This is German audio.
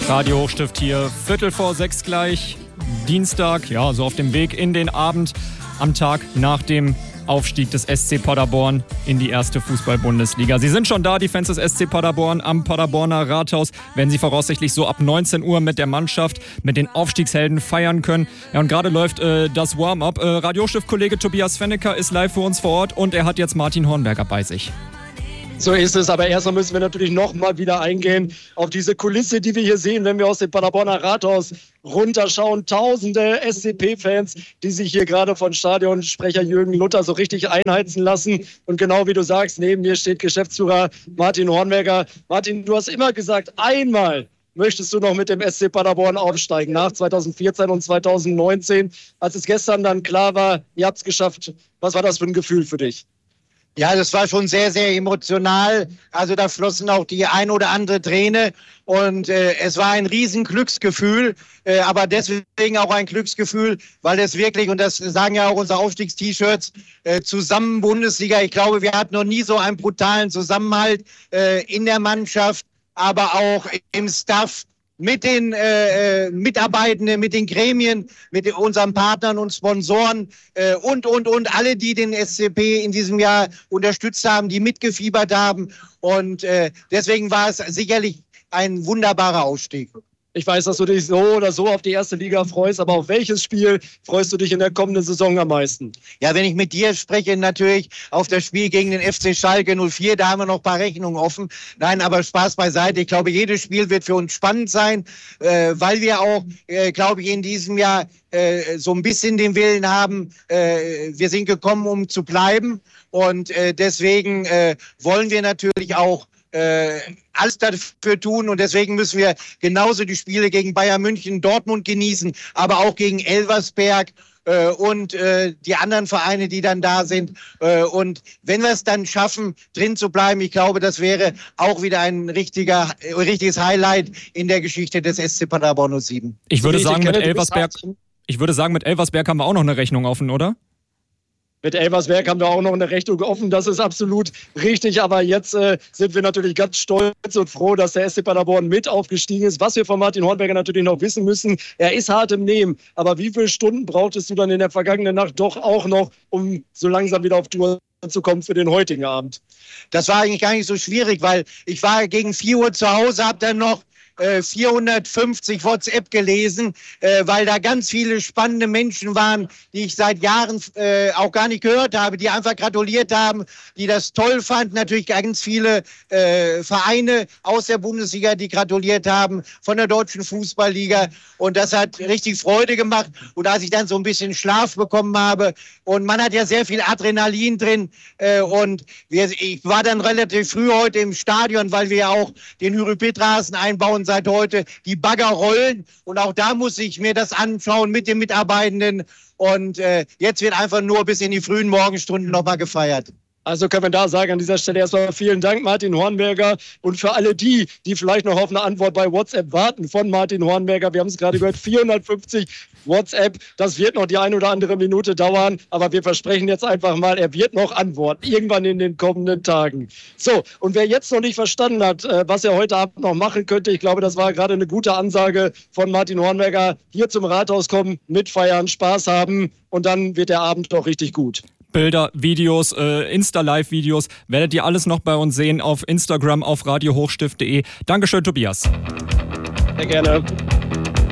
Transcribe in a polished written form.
Radio Hochstift hier, 5:45 gleich, Dienstag, ja, so auf dem Weg in den Abend, am Tag nach dem Aufstieg des SC Paderborn in die erste Fußball-Bundesliga. Sie sind schon da, die Fans des SC Paderborn am Paderborner Rathaus, werden sie voraussichtlich so ab 19 Uhr mit der Mannschaft, mit den Aufstiegshelden feiern können. Ja, und gerade läuft das Warm-up. Radiostift-Kollege Tobias Fennecker ist live für uns vor Ort und er hat jetzt Martin Hornberger bei sich. So ist es, aber erstmal müssen wir natürlich nochmal wieder eingehen auf diese Kulisse, die wir hier sehen, wenn wir aus dem Paderborner Rathaus runterschauen. Tausende SCP-Fans, die sich hier gerade von Stadionsprecher Jürgen Luther so richtig einheizen lassen. Und genau wie du sagst, neben mir steht Geschäftsführer Martin Hornberger. Martin, du hast immer gesagt, einmal möchtest du noch mit dem SC Paderborn aufsteigen, nach 2014 und 2019. Als es gestern dann klar war, ihr habt es geschafft, was war das für ein Gefühl für dich? Ja, das war schon sehr, sehr emotional. Also da flossen auch die ein oder andere Träne und es war ein riesen Glücksgefühl, aber deswegen auch ein Glücksgefühl, weil es wirklich, und das sagen ja auch unsere Aufstiegst-T-Shirts, zusammen Bundesliga, ich glaube, wir hatten noch nie so einen brutalen Zusammenhalt in der Mannschaft, aber auch im Staff, mit den Mitarbeitenden, mit den Gremien, mit unseren Partnern und Sponsoren und alle, die den SCP in diesem Jahr unterstützt haben, die mitgefiebert haben. Und deswegen war es sicherlich ein wunderbarer Aufstieg. Ich weiß, dass du dich so oder so auf die erste Liga freust, aber auf welches Spiel freust du dich in der kommenden Saison am meisten? Ja, wenn ich mit dir spreche, natürlich auf das Spiel gegen den FC Schalke 04, da haben wir noch ein paar Rechnungen offen. Nein, aber Spaß beiseite. Ich glaube, jedes Spiel wird für uns spannend sein, weil wir auch, glaube ich, in diesem Jahr so ein bisschen den Willen haben, wir sind gekommen, um zu bleiben. Und deswegen wollen wir natürlich auch alles dafür tun und deswegen müssen wir genauso die Spiele gegen Bayern München, Dortmund genießen, aber auch gegen Elversberg und die anderen Vereine, die dann da sind. Und wenn wir es dann schaffen, drin zu bleiben, ich glaube, das wäre auch wieder ein richtiges Highlight in der Geschichte des SC Paderborn 07. Ich würde sagen, mit Elversberg haben wir auch noch eine Rechnung offen, oder? Mit Elversberg haben wir auch noch eine Rechnung offen, das ist absolut richtig, aber jetzt sind wir natürlich ganz stolz und froh, dass der SC Paderborn mit aufgestiegen ist. Was wir von Martin Hornberger natürlich noch wissen müssen, er ist hart im Nehmen, aber wie viele Stunden brauchtest du dann in der vergangenen Nacht doch auch noch, um so langsam wieder auf Tour zu kommen für den heutigen Abend? Das war eigentlich gar nicht so schwierig, weil ich war gegen 4 Uhr zu Hause, habe dann noch 450 WhatsApp gelesen, weil da ganz viele spannende Menschen waren, die ich seit Jahren auch gar nicht gehört habe, die einfach gratuliert haben, die das toll fanden. Natürlich ganz viele Vereine aus der Bundesliga, die gratuliert haben, von der Deutschen Fußballliga. Und das hat richtig Freude gemacht. Und als ich dann so ein bisschen Schlaf bekommen habe, und man hat ja sehr viel Adrenalin drin, und ich war dann relativ früh heute im Stadion, weil wir ja auch den Hyripid-Rasen einbauen seit heute, die Bagger rollen und auch da muss ich mir das anschauen mit den Mitarbeitenden und jetzt wird einfach nur bis in die frühen Morgenstunden nochmal gefeiert. Also können wir da sagen, an dieser Stelle erstmal vielen Dank, Martin Hornberger. Und für alle die vielleicht noch auf eine Antwort bei WhatsApp warten von Martin Hornberger, wir haben es gerade gehört, 450 WhatsApp, das wird noch die eine oder andere Minute dauern, aber wir versprechen jetzt einfach mal, er wird noch antworten, irgendwann in den kommenden Tagen. So, und wer jetzt noch nicht verstanden hat, was er heute Abend noch machen könnte, ich glaube, das war gerade eine gute Ansage von Martin Hornberger, hier zum Rathaus kommen, mitfeiern, Spaß haben und dann wird der Abend doch richtig gut. Bilder, Videos, Insta-Live-Videos, werdet ihr alles noch bei uns sehen auf Instagram, auf radiohochstift.de. Dankeschön, Tobias. Sehr gerne.